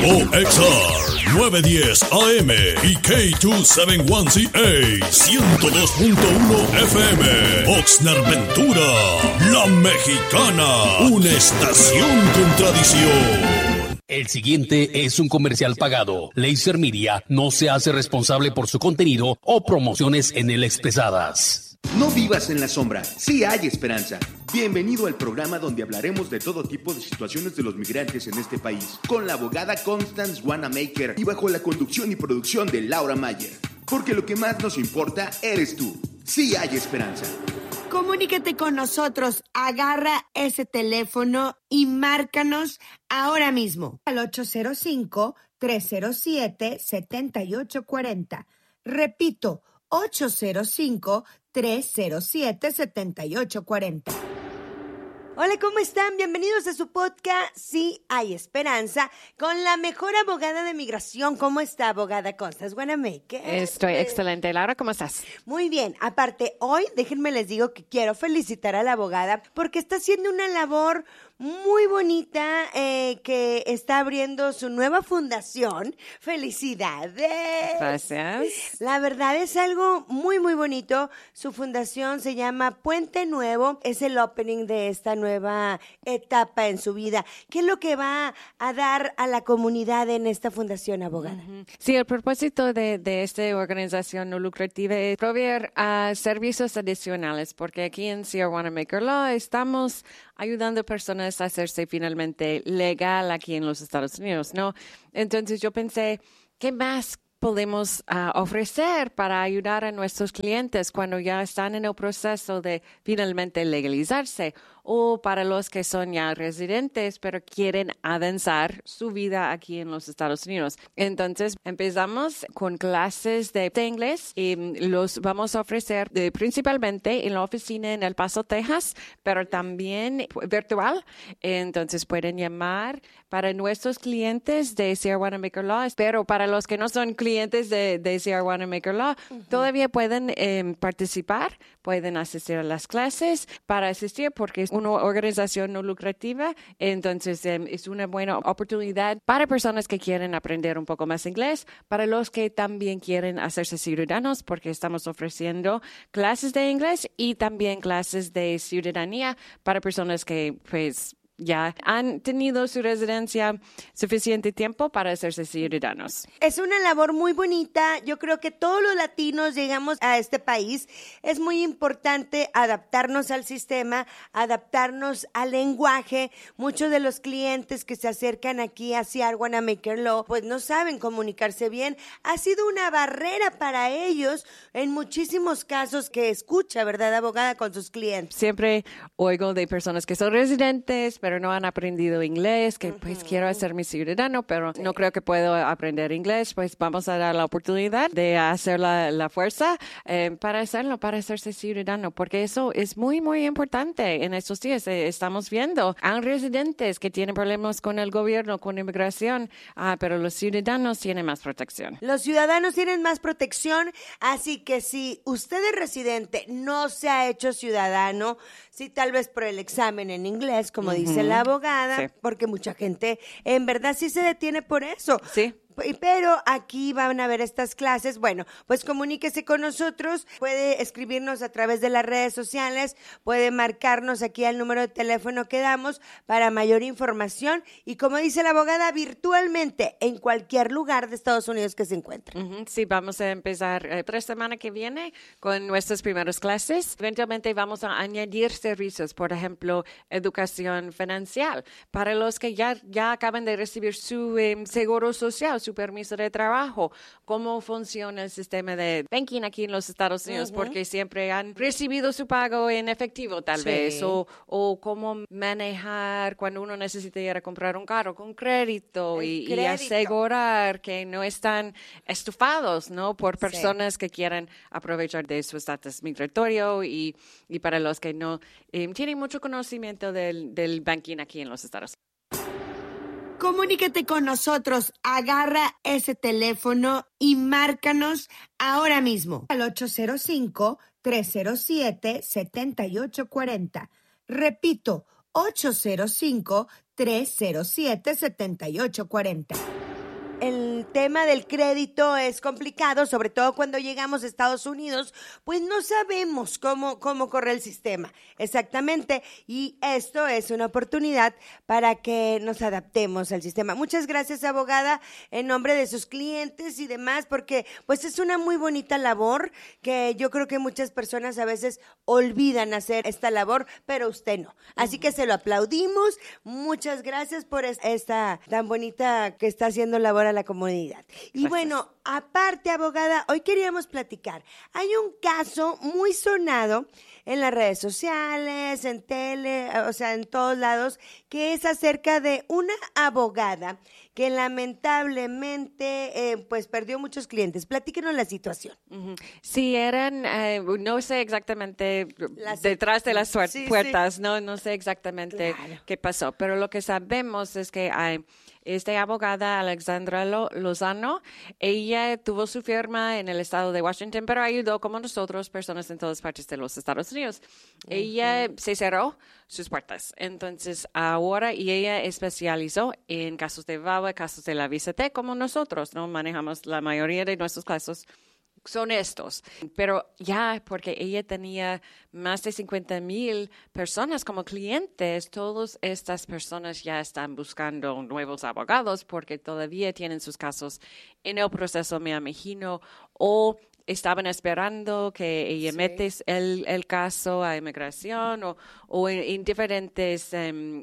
KOXR 910 AM y K271CA 102.1 FM. Oxnard Ventura, La Mexicana, una estación con tradición. El siguiente es un comercial pagado. Laser Media no se hace responsable por su contenido o promociones en él expresadas. No vivas en la sombra, sí hay esperanza. Bienvenido al programa donde hablaremos de todo tipo de situaciones de los migrantes en este país, con la abogada Constance Wanamaker y bajo la conducción y producción de Laura Mayer. Porque lo que más nos importa eres tú. Sí hay esperanza. Comunícate con nosotros, agarra ese teléfono y márcanos ahora mismo al 805-307-7840. Repito, 805-307-7840. Hola, ¿cómo están? Bienvenidos a su podcast Sí hay Esperanza con la mejor abogada de migración. ¿Cómo está, abogada Constance Wanamaker? Estoy excelente. Laura, ¿cómo estás? Muy bien. Aparte, hoy, déjenme les digo que quiero felicitar a la abogada porque está haciendo una labor muy bonita que está abriendo su nueva fundación. ¡Felicidades! Gracias. La verdad es algo muy, muy bonito. Su fundación se llama Puente Nuevo. Es el opening de esta nueva etapa en su vida. ¿Qué es lo que va a dar a la comunidad en esta fundación, abogada? Sí, el propósito de esta organización no lucrativa es proveer servicios adicionales, porque aquí en Sierra Wanamaker Law estamos ayudando a personas a hacerse finalmente legal aquí en los Estados Unidos, ¿no? Entonces yo pensé, ¿qué más podemos ofrecer para ayudar a nuestros clientes cuando ya están en el proceso de finalmente legalizarse? O para los que son ya residentes, pero quieren avanzar su vida aquí en los Estados Unidos. Entonces, empezamos con clases de inglés y los vamos a ofrecer principalmente en la oficina en El Paso, Texas, pero también virtual. Entonces, pueden llamar para nuestros clientes de Sierra Wanamaker Law, pero para los que no son clientes de Sierra Wanamaker Law, todavía pueden participar, pueden asistir a las clases para asistir porque es una organización no lucrativa, entonces es una buena oportunidad para personas que quieren aprender un poco más inglés, para los que también quieren hacerse ciudadanos, porque estamos ofreciendo clases de inglés y también clases de ciudadanía para personas que pues ya han tenido su residencia suficiente tiempo para hacerse ciudadanos. Es una labor muy bonita. Yo creo que todos los latinos llegamos a este país. Es muy importante adaptarnos al sistema, adaptarnos al lenguaje. Muchos de los clientes que se acercan aquí a Sierra Wanamaker Law, pues no saben comunicarse bien. Ha sido una barrera para ellos en muchísimos casos que escucha, ¿verdad, abogada, con sus clientes? Siempre oigo de personas que son residentes, pero no han aprendido inglés, que pues quiero hacerme ciudadano, pero no creo que puedo aprender inglés, pues vamos a dar la oportunidad de hacer la fuerza para hacerlo, para hacerse ciudadano, porque eso es muy, muy importante en estos días. Estamos viendo a residentes que tienen problemas con el gobierno, con inmigración, pero los ciudadanos tienen más protección. Los ciudadanos tienen más protección, así que si usted es residente, no se ha hecho ciudadano, si tal vez por el examen en inglés, como dice la abogada, sí, porque mucha gente en verdad sí se detiene por eso. Sí. Pero aquí van a ver estas clases. Bueno, pues comuníquese con nosotros, puede escribirnos a través de las redes sociales, puede marcarnos aquí al número de teléfono que damos para mayor información y, como dice la abogada, virtualmente en cualquier lugar de Estados Unidos que se encuentre. Sí, vamos a empezar la semana que viene con nuestras primeras clases. Eventualmente vamos a añadir servicios, por ejemplo, educación financiera para los que ya acaban de recibir su seguro social, su permiso de trabajo, cómo funciona el sistema de banking aquí en los Estados Unidos, porque siempre han recibido su pago en efectivo tal vez, o cómo manejar cuando uno necesita ir a comprar un carro con crédito y asegurar que no están estufados, ¿no? Por personas que quieran aprovechar de su estatus migratorio y para los que no tienen mucho conocimiento del banking aquí en los Estados Unidos. Comunícate con nosotros, agarra ese teléfono y márcanos ahora mismo al 805-307-7840. Repito, 805-307-7840. el tema del crédito es complicado, sobre todo cuando llegamos a Estados Unidos, pues no sabemos cómo corre el sistema exactamente, y esto es una oportunidad para que nos adaptemos al sistema. Muchas gracias, abogada, en nombre de sus clientes y demás, porque pues es una muy bonita labor que yo creo que muchas personas a veces olvidan hacer esta labor, pero usted no. Así que se lo aplaudimos. Muchas gracias por esta tan bonita que está haciendo labor a la comunidad. Y bueno, aparte, abogada, hoy queríamos platicar. Hay un caso muy sonado en las redes sociales, en tele, o sea, en todos lados, que es acerca de una abogada que lamentablemente pues perdió muchos clientes. Platíquenos la situación. Sí, eran, no sé exactamente detrás de las puertas, sí. No sé exactamente qué pasó, pero lo que sabemos es que hay esta abogada, Alexandra Lozano, ella tuvo su firma en el estado de Washington, pero ayudó como nosotros, personas en todas partes de los Estados Unidos. Ella se cerró sus puertas. Entonces, ahora, y ella especializó en casos de VAWA, casos de la visa T, como nosotros, ¿no? Manejamos la mayoría de nuestros casos. Son estos, pero ya porque ella tenía más de 50,000 personas como clientes, todas estas personas ya están buscando nuevos abogados porque todavía tienen sus casos en el proceso, me imagino, o estaban esperando que ella mete el caso a inmigración o en diferentes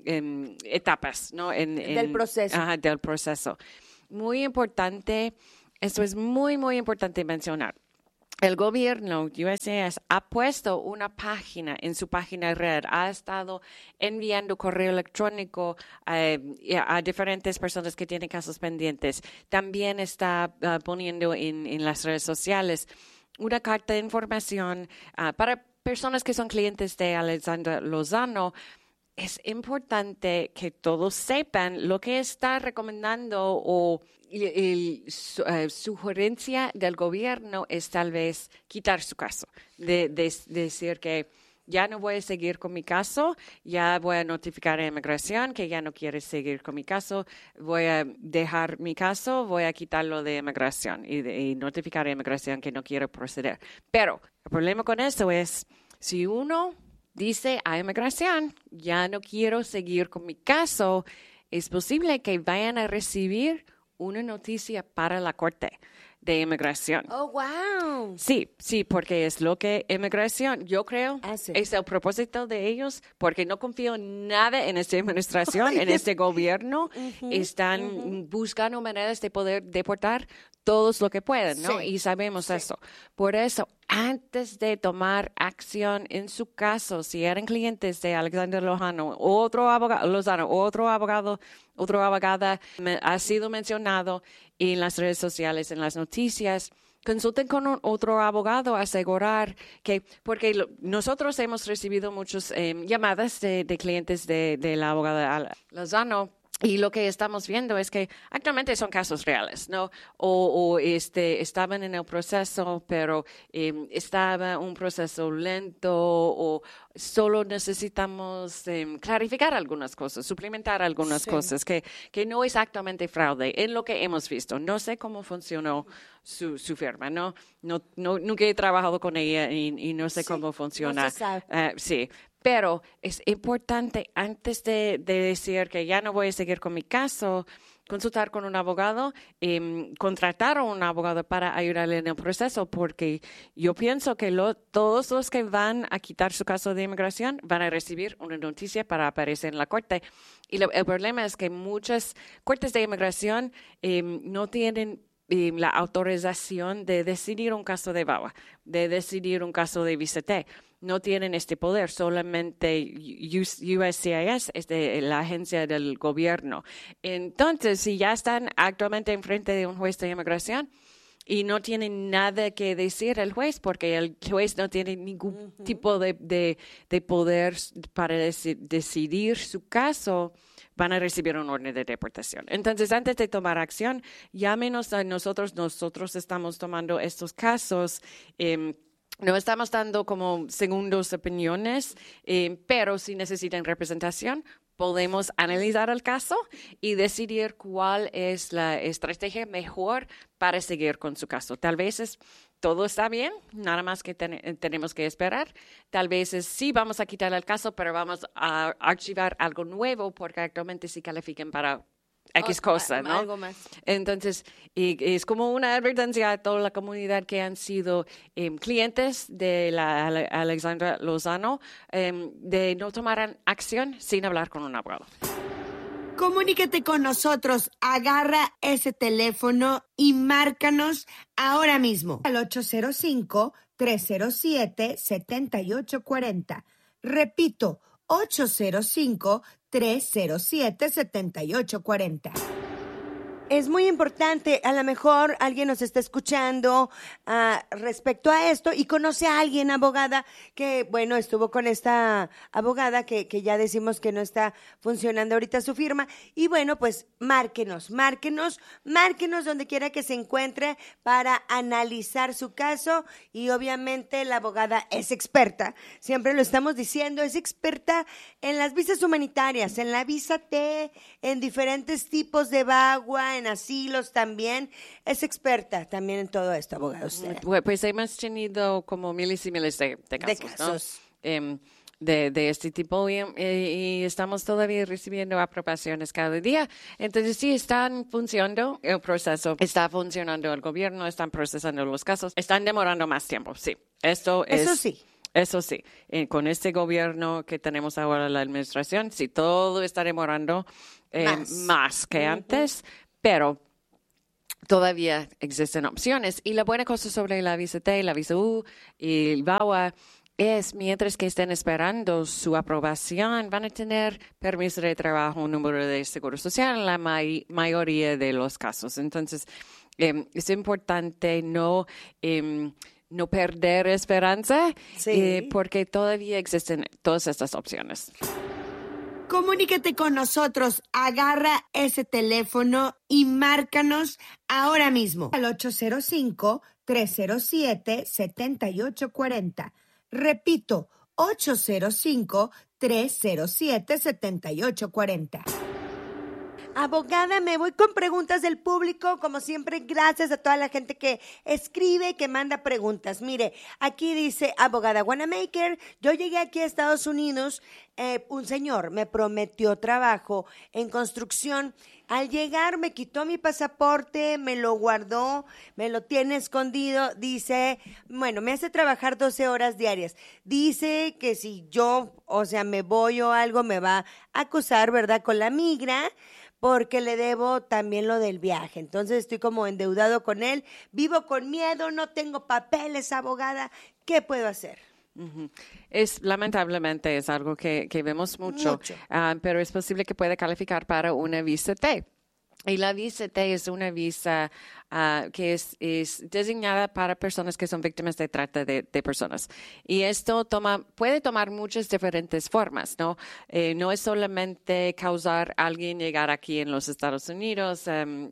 etapas, ¿no? Del proceso. Del proceso. Muy importante. Esto es muy, muy importante mencionar. El gobierno USCIS ha puesto una página en su página red, ha estado enviando correo electrónico a diferentes personas que tienen casos pendientes. También está poniendo en las redes sociales una carta de información para personas que son clientes de Alexandra Lozano. Es importante que todos sepan lo que está recomendando o sugerencia del gobierno es tal vez quitar su caso, de decir que ya no voy a seguir con mi caso, ya voy a notificar a inmigración que ya no quiere seguir con mi caso, voy a dejar mi caso, voy a quitarlo de inmigración y notificar a inmigración que no quiere proceder. Pero el problema con eso es, si uno dice a inmigración, ya no quiero seguir con mi caso, es posible que vayan a recibir una noticia para la corte de inmigración. Oh, wow. Sí, porque es lo que inmigración, yo creo, es el propósito de ellos, porque no confío nada en esta administración, en este gobierno. Están buscando maneras de poder deportar todos lo que pueden, ¿no? Y sabemos eso. Por eso, antes de tomar acción en su caso, si eran clientes de Alexandra Lozano, otra abogada ha sido mencionado en las redes sociales, en las noticias. Consulten con otro abogado, asegurar que, porque nosotros hemos recibido muchas llamadas de clientes de la abogada Lozano. Y lo que estamos viendo es que actualmente son casos reales, ¿no? Estaban en el proceso, pero estaba un proceso lento o solo necesitamos clarificar algunas cosas, suplementar algunas cosas, que no es exactamente fraude en lo que hemos visto. No sé cómo funcionó su firma, ¿no? Nunca he trabajado con ella y no sé cómo funciona. No se sabe. Sí. Pero es importante, antes de decir que ya no voy a seguir con mi caso, consultar con un abogado, contratar a un abogado para ayudarle en el proceso, porque yo pienso que todos los que van a quitar su caso de inmigración van a recibir una noticia para aparecer en la corte. Y el problema es que muchas cortes de inmigración no tienen la autorización de decidir un caso de VAWA, de decidir un caso de visa T. No tienen este poder, solamente USCIS es la agencia del gobierno. Entonces, si ya están actualmente enfrente de un juez de inmigración y no tienen nada que decir el juez, porque el juez no tiene ningún tipo de poder para decidir su caso, van a recibir un orden de deportación. Entonces, antes de tomar acción, llámenos a nosotros. Nosotros estamos tomando estos casos. No estamos dando como segundas opiniones, pero si necesitan representación, podemos analizar el caso y decidir cuál es la estrategia mejor para seguir con su caso. Tal vez todo está bien, nada más que tenemos que esperar. Tal vez sí vamos a quitar el caso, pero vamos a archivar algo nuevo porque actualmente sí califican para X cosa, ¿no? Algo más. Entonces, y es como una advertencia a toda la comunidad que han sido clientes de la Alexandra Lozano de no tomar acción sin hablar con un abogado. Comuníquete con nosotros, agarra ese teléfono y márcanos ahora mismo al 805-307-7840. Repito, 805-307-7840. Es muy importante, a lo mejor alguien nos está escuchando respecto a esto y conoce a alguien, abogada, que, bueno, estuvo con esta abogada que ya decimos que no está funcionando ahorita su firma. Y bueno, pues márquenos donde quiera que se encuentre para analizar su caso. Y obviamente la abogada es experta, siempre lo estamos diciendo, es experta en las visas humanitarias, en la visa T, en diferentes tipos de VAWA, en asilos también. Es experta también en todo esto, abogado. Usted. Pues hemos tenido como miles y miles de casos. ¿No? De este tipo y estamos todavía recibiendo aprobaciones cada día. Entonces sí, están funcionando el proceso, está funcionando el gobierno, están procesando los casos, están demorando más tiempo, sí. Eso sí. Con este gobierno que tenemos ahora, la administración, sí, todo está demorando más que antes, pero todavía existen opciones. Y la buena cosa sobre la visa T, la visa U y el VAWA es, mientras que estén esperando su aprobación, van a tener permiso de trabajo, un número de seguro social en la mayoría de los casos. Entonces, es importante no perder esperanza, porque todavía existen todas estas opciones. Comuníquete con nosotros, agarra ese teléfono y márcanos ahora mismo al 805-307-7840. Repito, 805-307-7840. Abogada, me voy con preguntas del público, como siempre, gracias a toda la gente que escribe, que manda preguntas. Mire, aquí dice, abogada Wanamaker, yo llegué aquí a Estados Unidos, un señor me prometió trabajo en construcción. Al llegar me quitó mi pasaporte, me lo guardó, me lo tiene escondido, dice, bueno, me hace trabajar 12 horas diarias. Dice que si yo, me voy o algo, me va a acusar, ¿verdad?, con la migra, porque le debo también lo del viaje. Entonces estoy como endeudado con él, vivo con miedo, no tengo papeles, abogada. ¿Qué puedo hacer? Uh-huh. Lamentablemente es algo que vemos mucho. Pero es posible que pueda calificar para una visa T. Y la visa T es una visa que es designada para personas que son víctimas de trata de personas. Y esto puede tomar muchas diferentes formas, ¿no? No es solamente causar a alguien llegar aquí en los Estados Unidos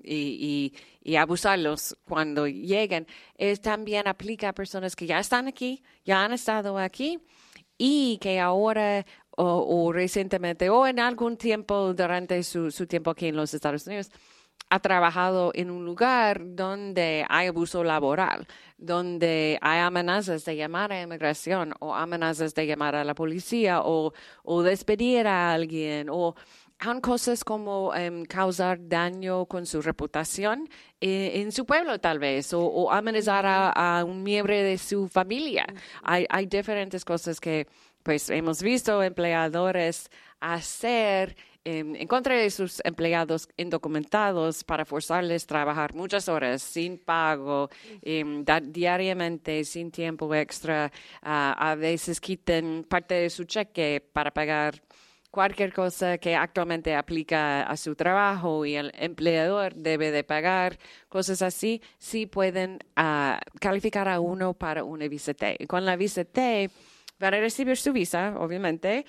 y abusarlos cuando lleguen. También aplica a personas que ya están aquí, ya han estado aquí y que ahora o recientemente o en algún tiempo durante su tiempo aquí en los Estados Unidos ha trabajado en un lugar donde hay abuso laboral, donde hay amenazas de llamar a inmigración o amenazas de llamar a la policía o despedir a alguien o son cosas como causar daño con su reputación en su pueblo tal vez o amenazar a un miembro de su familia. Hay diferentes cosas que pues hemos visto empleadores hacer en contra de sus empleados indocumentados para forzarles a trabajar muchas horas sin pago, diariamente, sin tiempo extra. A veces quitan parte de su cheque para pagar cualquier cosa que actualmente aplica a su trabajo y el empleador debe de pagar, cosas así, sí pueden calificar a uno para una visa T. Con la visa T van a recibir su visa, obviamente.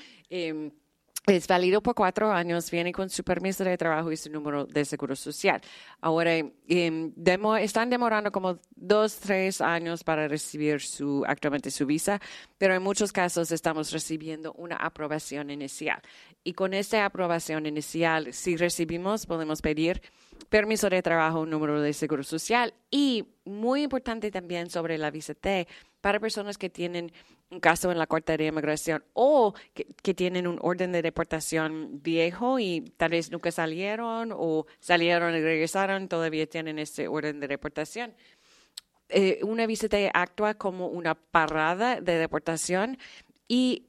Es válido por 4 años, viene con su permiso de trabajo y su número de seguro social. Ahora, están demorando como 2-3 años para recibir actualmente su visa, pero en muchos casos estamos recibiendo una aprobación inicial. Y con esta aprobación inicial, si recibimos, podemos pedir permiso de trabajo, número de seguro social y, muy importante también sobre la visa T, para personas que tienen un caso en la Corte de Inmigración o que tienen un orden de deportación viejo y tal vez nunca salieron o salieron y regresaron, todavía tienen ese orden de deportación. Una visa T actúa como una parada de deportación y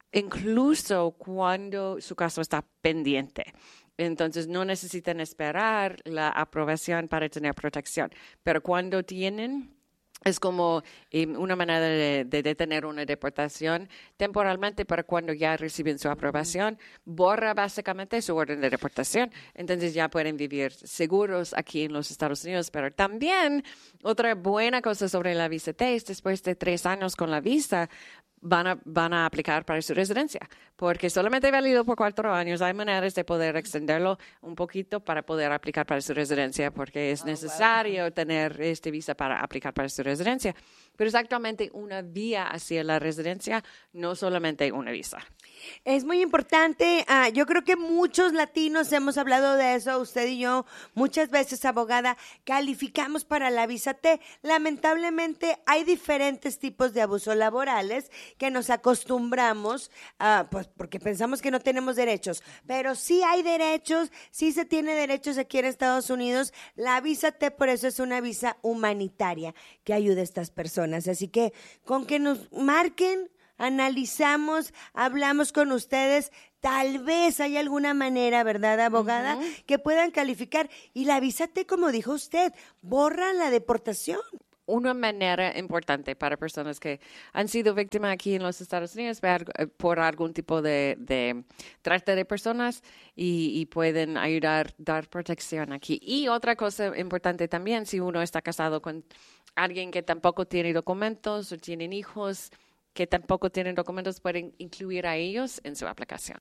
incluso cuando su caso está pendiente. Entonces, no necesitan esperar la aprobación para tener protección. Pero cuando tienen, es como una manera de detener una deportación temporalmente, pero cuando ya reciben su aprobación, borra básicamente su orden de deportación. Entonces, ya pueden vivir seguros aquí en los Estados Unidos. Pero también, otra buena cosa sobre la visa T es después de 3 años con la visa, van a aplicar para su residencia, porque solamente es válido por 4 años. Hay maneras de poder extenderlo un poquito para poder aplicar para su residencia, porque es necesario tener este visa para aplicar para su residencia. Pero es actualmente una vía hacia la residencia, no solamente una visa. Es muy importante. Yo creo que muchos latinos hemos hablado de eso, usted y yo, muchas veces, abogada, calificamos para la visa T. Lamentablemente hay diferentes tipos de abusos laborales que nos acostumbramos, pues porque pensamos que no tenemos derechos, pero sí hay derechos, sí se tiene derechos aquí en Estados Unidos. La visa T por eso es una visa humanitaria que ayuda a estas personas. Así que con que nos marquen, analizamos, hablamos con ustedes, tal vez hay alguna manera, ¿verdad, abogada? Que puedan calificar. Y la visa T, como dijo usted, borra la deportación. Una manera importante para personas que han sido víctimas aquí en los Estados Unidos por algún tipo de trata de personas y pueden ayudar, dar protección aquí. Y otra cosa importante también, si uno está casado con alguien que tampoco tiene documentos o tienen hijos que tampoco tienen documentos, pueden incluir a ellos en su aplicación.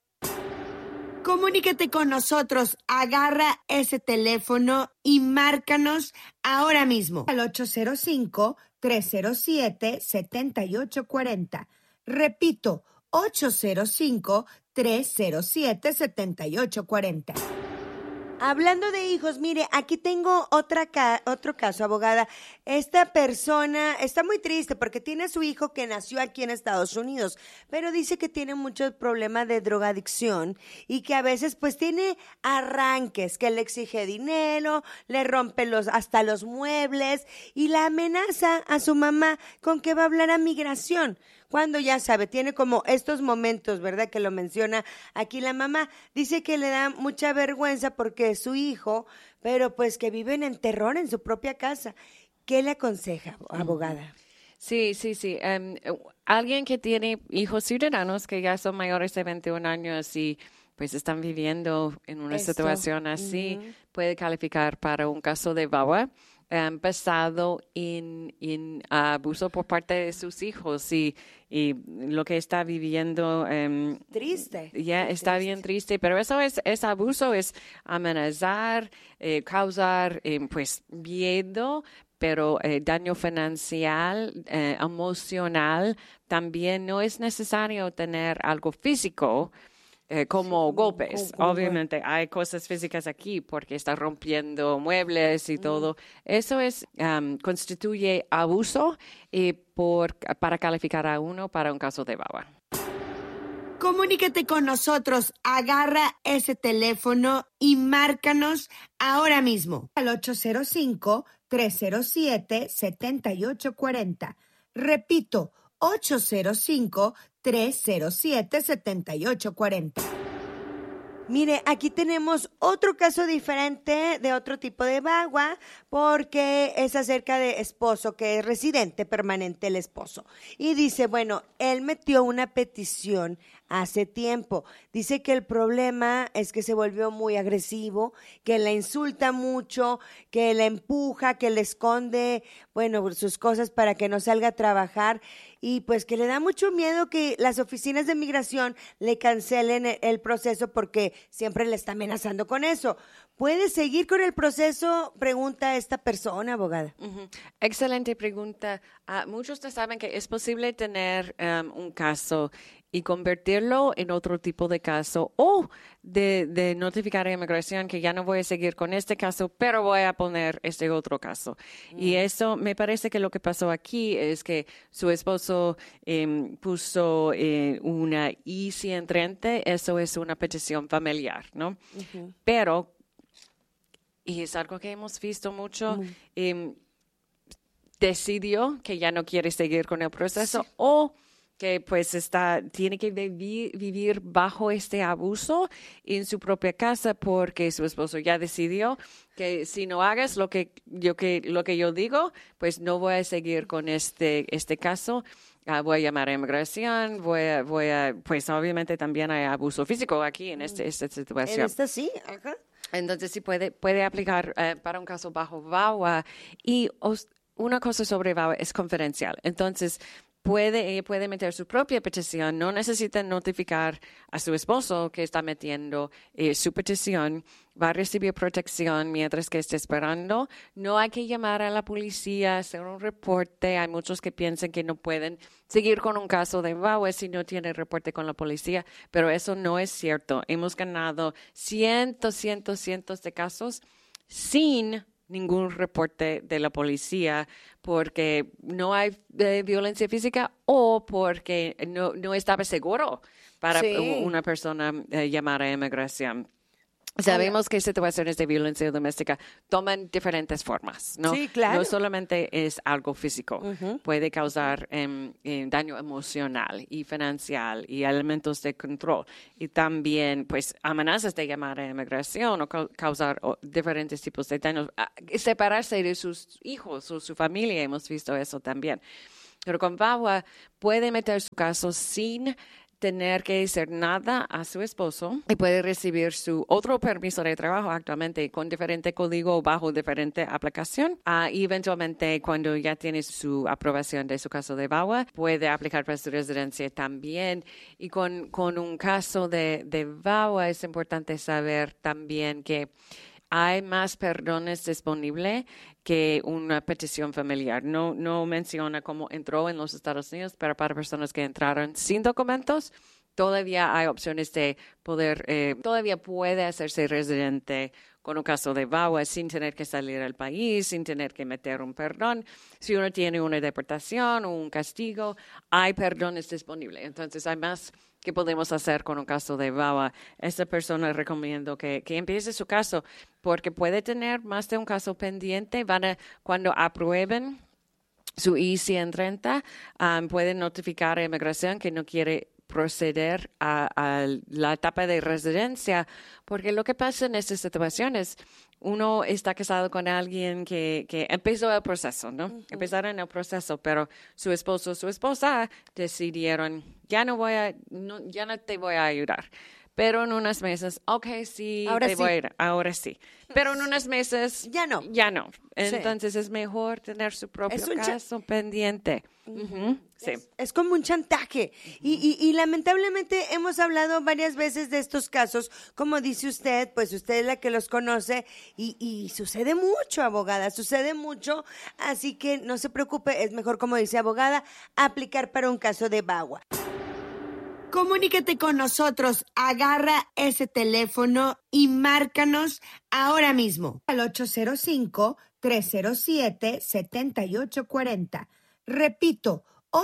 Comuníquete con nosotros, agarra ese teléfono y márcanos ahora mismo al 805-307-7840. Repito, 805-307-7840. Hablando de hijos, mire, aquí tengo otro caso, abogada. Esta persona está muy triste porque tiene a su hijo que nació aquí en Estados Unidos, pero dice que tiene muchos problemas de drogadicción y que a veces pues tiene arranques, que le exige dinero, le rompe hasta los muebles y la amenaza a su mamá con que va a hablar a migración. Cuando ya sabe, tiene como estos momentos, ¿verdad? Que lo menciona aquí la mamá. Dice que le da mucha vergüenza porque es su hijo, pero pues que viven en terror en su propia casa. ¿Qué le aconseja, abogada? Sí. Alguien que tiene hijos ciudadanos que ya son mayores de 21 años y pues están viviendo en una situación así, puede calificar para un caso de VAWA. Basado en abuso por parte de sus hijos y lo que está viviendo. Triste. Está bien triste, pero eso es abuso, es amenazar, causar pues miedo, pero daño financiero, emocional. También no es necesario tener algo físico. Como golpes. Obviamente hay cosas físicas aquí porque está rompiendo muebles y todo. Eso constituye abuso para calificar a uno para un caso de VAWA. Comuníquete con nosotros, agarra ese teléfono y márcanos ahora mismo al 805-307-7840. Repito, 805-307-7840. Mire, aquí tenemos otro caso diferente de otro tipo de VAWA porque es acerca de esposo que es residente permanente el esposo. Y dice, bueno, él metió una petición hace tiempo. Dice que el problema es que se volvió muy agresivo, que la insulta mucho, que la empuja, que le esconde, bueno, sus cosas para que no salga a trabajar y pues que le da mucho miedo que las oficinas de migración le cancelen el proceso porque siempre le está amenazando con eso. ¿Puede seguir con el proceso? Pregunta esta persona, abogada. Excelente pregunta. Muchos no saben que es posible tener un caso y convertirlo en otro tipo de caso o de notificar a inmigración que ya no voy a seguir con este caso, pero voy a poner este otro caso. Y eso me parece que lo que pasó aquí es que su esposo puso una I-130, eso es una petición familiar, ¿no? Pero, y es algo que hemos visto mucho, decidió que ya no quiere seguir con el proceso o que pues tiene que vivir bajo este abuso en su propia casa porque su esposo ya decidió que si no hagas lo que yo digo, pues no voy a seguir con este caso. Voy a llamar a inmigración, voy a, pues obviamente también hay abuso físico aquí en esta situación. En esta sí, ajá. Entonces sí puede aplicar para un caso bajo VAWA y una cosa sobre VAWA es confidencial. Entonces ella puede meter su propia petición, no necesita notificar a su esposo que está metiendo su petición, va a recibir protección mientras que esté esperando. No hay que llamar a la policía, hacer un reporte. Hay muchos que piensan que no pueden seguir con un caso de VAWA si no tienen reporte con la policía, pero eso no es cierto. Hemos ganado cientos de casos sin ningún reporte de la policía porque no hay violencia física o porque no estaba seguro para una persona llamar a inmigración. Sabemos que situaciones de violencia doméstica toman diferentes formas, ¿no? Sí, claro. No solamente es algo físico, puede causar daño emocional y financiero y elementos de control. Y también, pues, amenazas de llamar a inmigración o causar diferentes tipos de daños. Separarse de sus hijos o su familia, hemos visto eso también. Pero con VAWA puede meter su caso sin tener que hacer nada a su esposo y puede recibir su otro permiso de trabajo actualmente con diferente código bajo diferente aplicación. Y eventualmente, cuando ya tiene su aprobación de su caso de VAWA, puede aplicar para su residencia también. Y con un caso de VAWA es importante saber también que hay más perdones disponibles que una petición familiar. No menciona cómo entró en los Estados Unidos, pero para personas que entraron sin documentos, todavía hay opciones de poder, todavía puede hacerse residente con un caso de VAWA sin tener que salir al país, sin tener que meter un perdón. Si uno tiene una deportación o un castigo, hay perdones disponibles. Entonces, hay más que podemos hacer con un caso de VAWA. Esta persona recomiendo que empiece su caso porque puede tener más de un caso pendiente. Cuando aprueben su I-130, pueden notificar a inmigración que no quiere proceder a la etapa de residencia, porque lo que pasa en estas situaciones, uno está casado con alguien que empezó el proceso, ¿no? Empezaron el proceso, pero su esposo o su esposa decidieron, ya no te voy a ayudar. Pero en unos meses, sí, voy a ir, ahora sí. Pero en unos meses, ya no. Entonces es mejor tener su propio caso pendiente. Sí. Es como un chantaje. Y lamentablemente hemos hablado varias veces de estos casos. Como dice usted, pues usted es la que los conoce y sucede mucho, abogada, sucede mucho. Así que no se preocupe, es mejor, como dice abogada, aplicar para un caso de VAWA. Comunícate con nosotros, agarra ese teléfono y márcanos ahora mismo al 805-307-7840. Repito,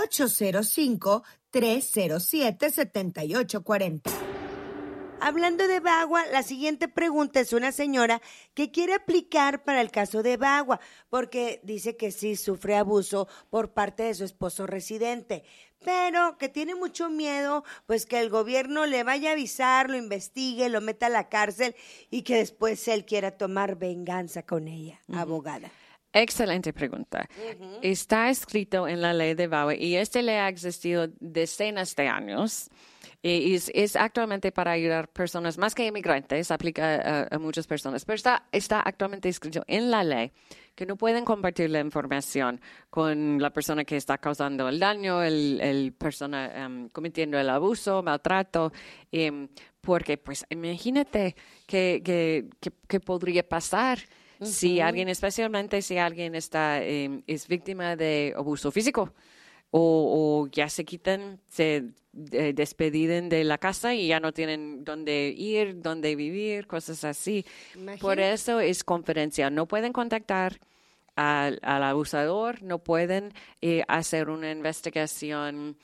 805-307-7840. Hablando de VAWA, la siguiente pregunta es una señora que quiere aplicar para el caso de VAWA porque dice que sí sufre abuso por parte de su esposo residente, pero que tiene mucho miedo pues que el gobierno le vaya a avisar, lo investigue, lo meta a la cárcel y que después él quiera tomar venganza con ella, abogada. Excelente pregunta. Está escrito en la ley de VAWA y esta ley ha existido decenas de años. Es actualmente para ayudar personas, más que inmigrantes, aplica a muchas personas, pero está actualmente escrito en la ley que no pueden compartir la información con la persona que está causando el daño, el persona cometiendo el abuso, maltrato, porque pues imagínate que podría pasar si alguien, especialmente si alguien es víctima de abuso físico. O ya se despediden de la casa y ya no tienen dónde ir, dónde vivir, cosas así. Imagínate. Por eso es confidencial. No pueden contactar al abusador, no pueden hacer una investigación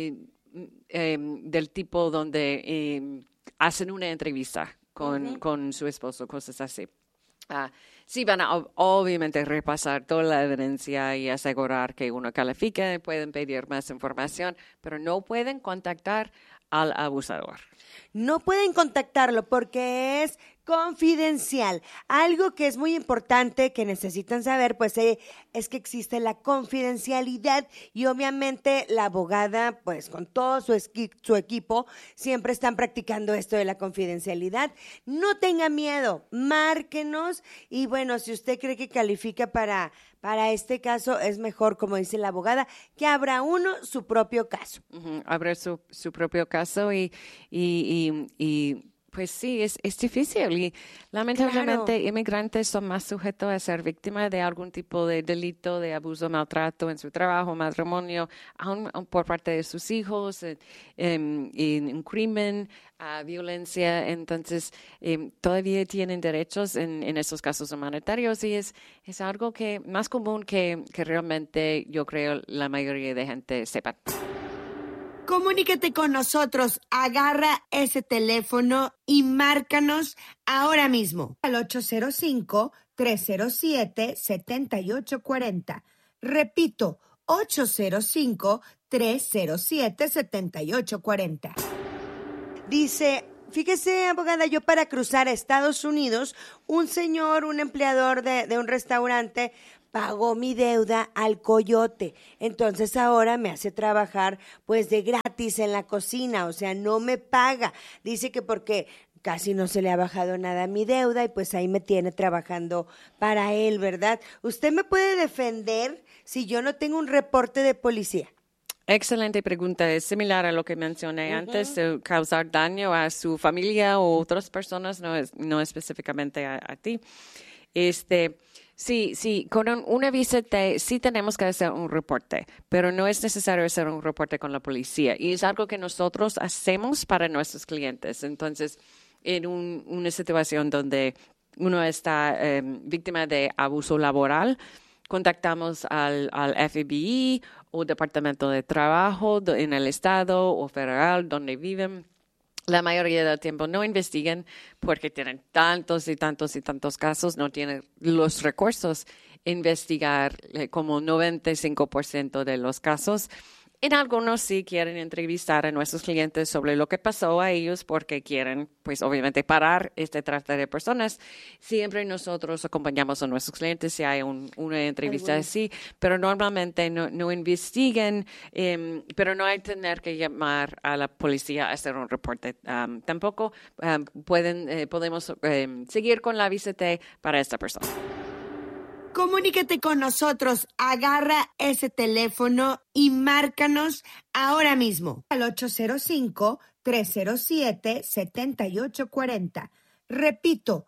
del tipo donde hacen una entrevista con su esposo, cosas así. Sí, van a obviamente repasar toda la evidencia y asegurar que uno califique, pueden pedir más información, pero no pueden contactar al abusador. No pueden contactarlo porque es confidencial. Algo que es muy importante que necesitan saber, pues es que existe la confidencialidad y obviamente la abogada, pues con todo su equipo, siempre están practicando esto de la confidencialidad. No tenga miedo, márquenos y bueno, si usted cree que califica para este caso, es mejor, como dice la abogada, que abra uno su propio caso. Abre su propio caso y pues sí, es difícil y lamentablemente inmigrantes son más sujetos a ser víctimas de algún tipo de delito, de abuso, maltrato en su trabajo, matrimonio, aún por parte de sus hijos, un crimen, violencia. Entonces, todavía tienen derechos en esos casos humanitarios y es algo que más común que realmente yo creo la mayoría de gente sepa. Comunícate con nosotros, agarra ese teléfono y márcanos ahora mismo al 805-307-7840. Repito, 805-307-7840. Dice, fíjese, abogada, yo para cruzar a Estados Unidos, un empleador de un restaurante, pagó mi deuda al coyote, entonces ahora me hace trabajar pues de gratis en la cocina, o sea, no me paga. Dice que porque casi no se le ha bajado nada a mi deuda y pues ahí me tiene trabajando para él, ¿verdad? ¿Usted me puede defender si yo no tengo un reporte de policía? Excelente pregunta. Es similar a lo que mencioné antes, de causar daño a su familia o otras personas, no específicamente a ti. Sí, con una visa sí tenemos que hacer un reporte, pero no es necesario hacer un reporte con la policía. Y es algo que nosotros hacemos para nuestros clientes. Entonces, en una situación donde uno está víctima de abuso laboral, contactamos al FBI o Departamento de Trabajo en el estado o federal donde viven. La mayoría del tiempo no investigan porque tienen tantos y tantos y tantos casos, no tienen los recursos investigar como 95% de los casos. En algunos sí quieren entrevistar a nuestros clientes sobre lo que pasó a ellos porque quieren, pues obviamente, parar este trata de personas. Siempre nosotros acompañamos a nuestros clientes si hay una entrevista así, pero normalmente no investigan, pero no hay que tener que llamar a la policía a hacer un reporte. Tampoco podemos seguir con la visita para esta persona. Comunícate con nosotros, agarra ese teléfono y márcanos ahora mismo al 805-307-7840. Repito,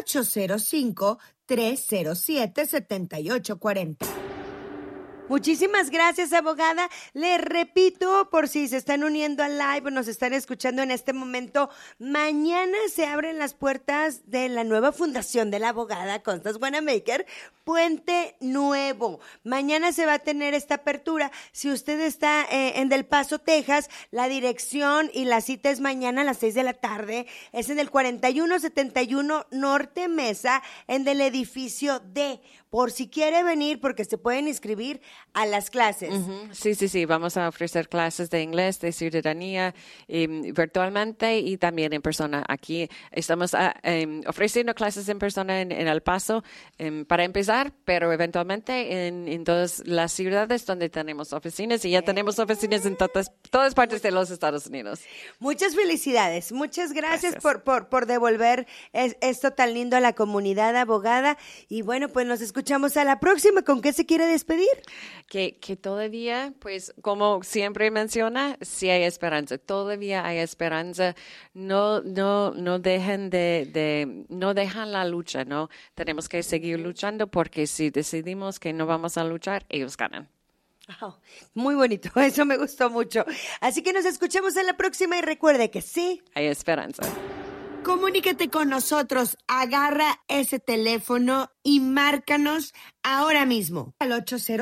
805-307-7840. Muchísimas gracias, abogada. Le repito, por si se están uniendo al live o nos están escuchando en este momento, mañana se abren las puertas de la nueva fundación de la abogada Constance Wanamaker, Puente Nuevo. Mañana se va a tener esta apertura. Si usted está en Del Paso, Texas, la dirección y la cita es mañana a las 6 de la tarde. Es en el 4171 Norte Mesa, en el edificio D. Por si quiere venir, porque se pueden inscribir a las clases. Sí. Vamos a ofrecer clases de inglés, de ciudadanía, virtualmente y también en persona. Aquí estamos ofreciendo clases en persona en El Paso para empezar, pero eventualmente en todas las ciudades donde tenemos oficinas, y ya tenemos oficinas en todas partes de los Estados Unidos. Muchas felicidades. Muchas gracias. Por devolver esto tan lindo a la comunidad, abogada. Y bueno, pues nos escuchamos a la próxima. ¿Con qué se quiere despedir? Que todavía, pues, como siempre menciona, sí hay esperanza. Todavía hay esperanza. No dejen no dejan la lucha, ¿no? Tenemos que seguir luchando, porque si decidimos que no vamos a luchar, ellos ganan. Oh, muy bonito, eso me gustó mucho. Así que nos escuchamos en la próxima y recuerde que sí hay esperanza. Comunícate con nosotros, agarra ese teléfono y márcanos ahora mismo al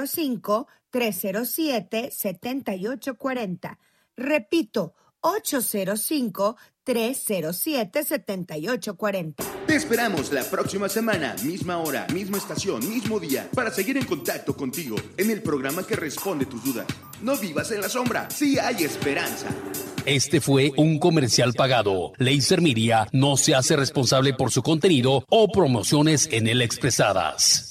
805-307-7840. Repito, 805-307-7840. Te esperamos la próxima semana, misma hora, misma estación, mismo día, para seguir en contacto contigo en el programa que responde tus dudas. No vivas en la sombra, sí hay esperanza. Este fue un comercial pagado. Laser Media no se hace responsable por su contenido o promociones en él expresadas.